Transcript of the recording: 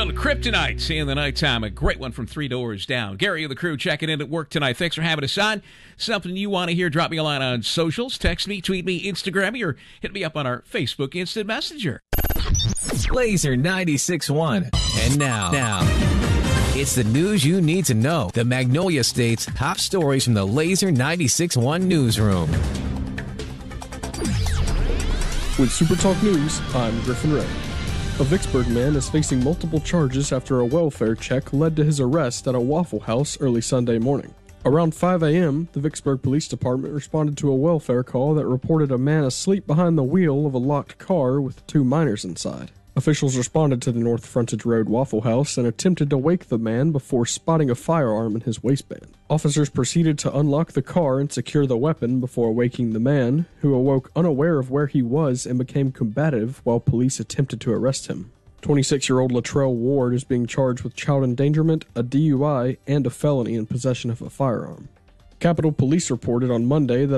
called Kryptonite in the nighttime. A great one from Three Doors Down. Gary of the crew checking in at work tonight. Thanks for having us on. Something you want to hear, drop me a line on socials. Text me, tweet me, Instagram me, or hit me up on our Facebook Instant Messenger. Laser 96.1. And now, it's the news you need to know. The Magnolia State's top stories from the Laser 96.1 newsroom. With Super Talk News, I'm Griffin Ray. A Vicksburg man is facing multiple charges after a welfare check led to his arrest at a Waffle House early Sunday morning. Around 5 a.m., the Vicksburg Police Department responded to a welfare call that reported a man asleep behind the wheel of a locked car with 2 minors inside. Officials responded to the North Frontage Road Waffle House and attempted to wake the man before spotting a firearm in his waistband. Officers proceeded to unlock the car and secure the weapon before waking the man, who awoke unaware of where he was and became combative while police attempted to arrest him. 26-year-old Latrell Ward is being charged with child endangerment, a DUI, and a felony in possession of a firearm. Capitol Police reported on Monday that